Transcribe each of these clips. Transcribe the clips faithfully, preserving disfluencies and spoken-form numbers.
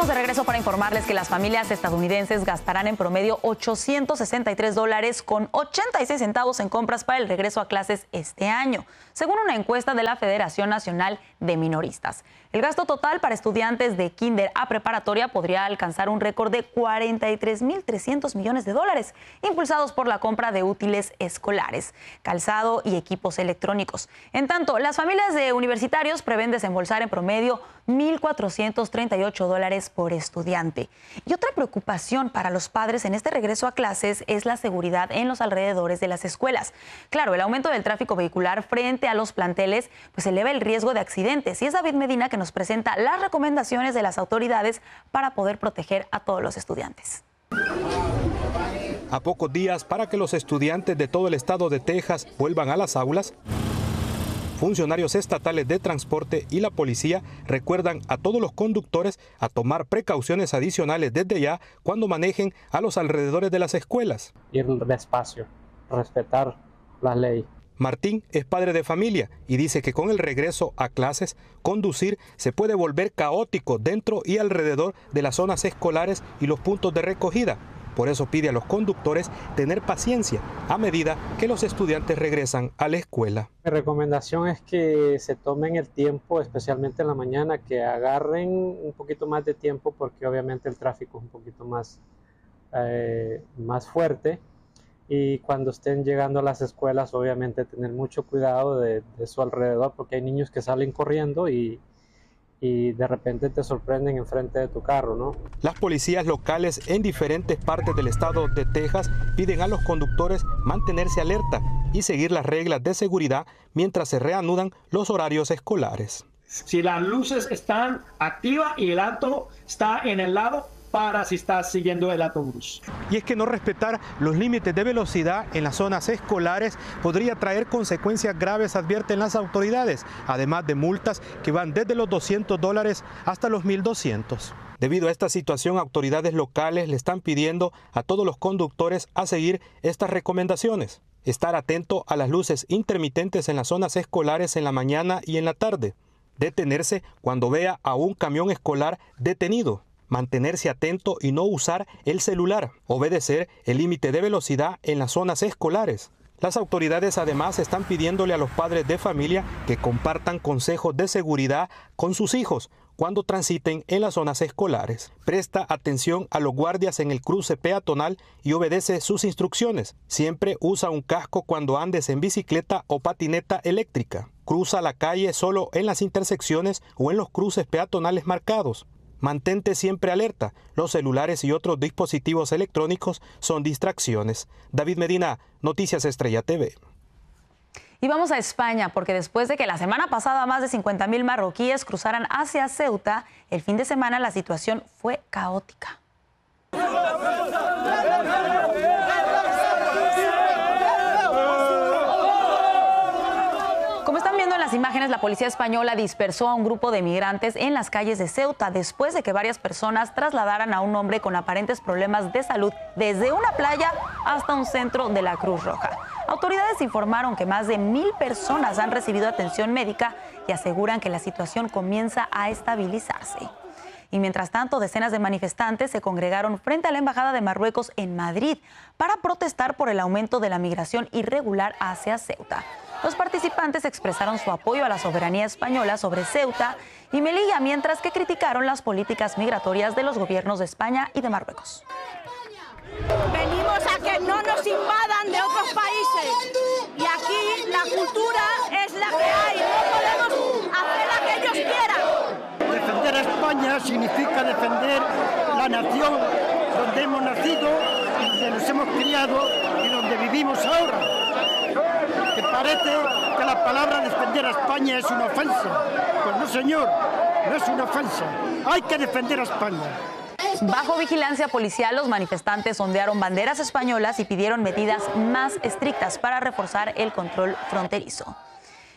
estamos de regreso para informarles que las familias estadounidenses gastarán en promedio ochocientos sesenta y tres dólares con ochenta y seis centavos en compras para el regreso a clases este año, según una encuesta de la Federación Nacional de Minoristas. El gasto total para estudiantes de kinder a preparatoria podría alcanzar un récord de cuarenta y tres mil trescientos millones de dólares, impulsados por la compra de útiles escolares, calzado y equipos electrónicos. En tanto, las familias de universitarios prevén desembolsar en promedio mil cuatrocientos treinta y ocho dólares por estudiante. Y otra preocupación para los padres en este regreso a clases es la seguridad en los alrededores de las escuelas. Claro, el aumento del tráfico vehicular frente a los planteles pues eleva el riesgo de accidentes. Y es David Medina que nos presenta las recomendaciones de las autoridades para poder proteger a todos los estudiantes. A pocos días para que los estudiantes de todo el estado de Texas vuelvan a las aulas, funcionarios estatales de transporte y la policía recuerdan a todos los conductores a tomar precauciones adicionales desde ya cuando manejen a los alrededores de las escuelas. Ir despacio, respetar la ley. Martín es padre de familia y dice que con el regreso a clases, conducir se puede volver caótico dentro y alrededor de las zonas escolares y los puntos de recogida. Por eso pide a los conductores tener paciencia a medida que los estudiantes regresan a la escuela. Mi recomendación es que se tomen el tiempo, especialmente en la mañana, que agarren un poquito más de tiempo porque obviamente el tráfico es un poquito más, eh, más fuerte. Y cuando estén llegando a las escuelas, obviamente tener mucho cuidado de, de su alrededor porque hay niños que salen corriendo y y de repente te sorprenden enfrente de tu carro, ¿no? Las policías locales en diferentes partes del estado de Texas piden a los conductores mantenerse alerta y seguir las reglas de seguridad mientras se reanudan los horarios escolares. Si las luces están activas y el alto está en el lado, para si estás siguiendo el autobús. Y es que no respetar los límites de velocidad en las zonas escolares podría traer consecuencias graves, advierten las autoridades, además de multas que van desde los doscientos dólares hasta los mil doscientos. Debido a esta situación, autoridades locales le están pidiendo a todos los conductores a seguir estas recomendaciones. Estar atento a las luces intermitentes en las zonas escolares en la mañana y en la tarde. Detenerse cuando vea a un camión escolar detenido. Mantenerse atento y no usar el celular, obedecer el límite de velocidad en las zonas escolares. Las autoridades además están pidiéndole a los padres de familia que compartan consejos de seguridad con sus hijos cuando transiten en las zonas escolares. Presta atención a los guardias en el cruce peatonal y obedece sus instrucciones. Siempre usa un casco cuando andes en bicicleta o patineta eléctrica. Cruza la calle solo en las intersecciones o en los cruces peatonales marcados. Mantente siempre alerta. Los celulares y otros dispositivos electrónicos son distracciones. David Medina, Noticias Estrella T V. Y vamos a España, porque después de que la semana pasada más de cincuenta mil marroquíes cruzaran hacia Ceuta, el fin de semana la situación fue caótica. Como están viendo en las imágenes, la policía española dispersó a un grupo de migrantes en las calles de Ceuta después de que varias personas trasladaran a un hombre con aparentes problemas de salud desde una playa hasta un centro de la Cruz Roja. Autoridades informaron que más de mil personas han recibido atención médica y aseguran que la situación comienza a estabilizarse. Y mientras tanto, decenas de manifestantes se congregaron frente a la Embajada de Marruecos en Madrid para protestar por el aumento de la migración irregular hacia Ceuta. Los participantes expresaron su apoyo a la soberanía española sobre Ceuta y Melilla, mientras que criticaron las políticas migratorias de los gobiernos de España y de Marruecos. Venimos a que no nos invadan de otros países y aquí la cultura es la que hay, no podemos hacer la que ellos quieran. Defender a España significa defender la nación donde hemos nacido, donde nos hemos criado y donde vivimos ahora. ¿Te parece que la palabra defender a España es una ofensa? Pues no, señor, no es una ofensa. Hay que defender a España. Bajo vigilancia policial, los manifestantes ondearon banderas españolas y pidieron medidas más estrictas para reforzar el control fronterizo.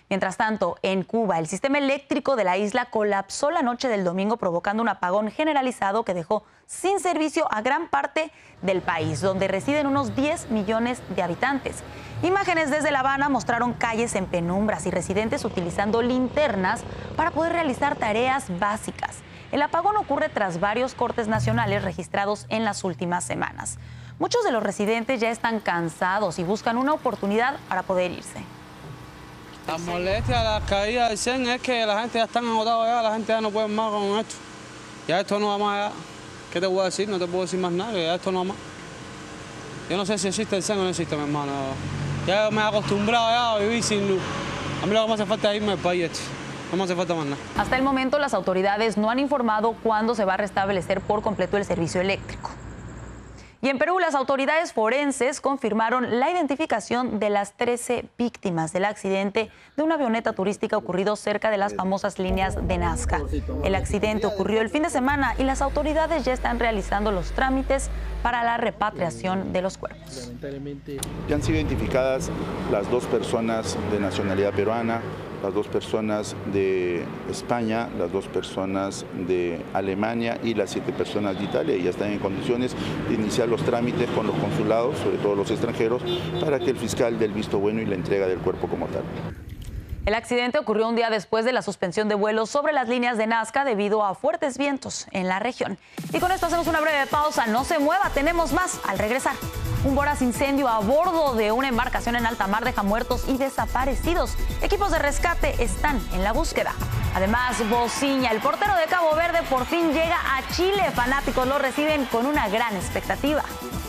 Mientras tanto, en Cuba, el sistema eléctrico de la isla colapsó la noche del domingo, provocando un apagón generalizado que dejó sin servicio a gran parte del país, donde residen unos diez millones de habitantes. Imágenes desde La Habana mostraron calles en penumbras y residentes utilizando linternas para poder realizar tareas básicas. El apagón ocurre tras varios cortes nacionales registrados en las últimas semanas. Muchos de los residentes ya están cansados y buscan una oportunidad para poder irse. La molestia, la caída del C E N es que la gente ya está agotada ya, la gente ya no puede más con esto. Ya esto no va más allá. ¿Qué te voy a decir? No te puedo decir más nada, que ya esto no va más. Yo no sé si existe el C E N o no existe, mi hermano. Ya me he acostumbrado ya a vivir sin luz. A mí lo que me hace falta es irme del país este. No me hace falta más nada. Hasta el momento, las autoridades no han informado cuándo se va a restablecer por completo el servicio eléctrico. Y en Perú, las autoridades forenses confirmaron la identificación de las trece víctimas del accidente de una avioneta turística ocurrido cerca de las famosas líneas de Nazca. El accidente ocurrió el fin de semana y las autoridades ya están realizando los trámites para la repatriación de los cuerpos. Ya han sido identificadas las dos personas de nacionalidad peruana, las dos personas de España, las dos personas de Alemania y las siete personas de Italia, y ya están en condiciones de iniciar los trámites con los consulados, sobre todo los extranjeros, para que el fiscal dé el visto bueno y la entrega del cuerpo como tal. El accidente ocurrió un día después de la suspensión de vuelos sobre las líneas de Nazca debido a fuertes vientos en la región. Y con esto hacemos una breve pausa. No se mueva, tenemos más al regresar. Un voraz incendio a bordo de una embarcación en alta mar deja muertos y desaparecidos. Equipos de rescate están en la búsqueda. Además, Bociña, el portero de Cabo Verde, por fin llega a Chile. Fanáticos lo reciben con una gran expectativa.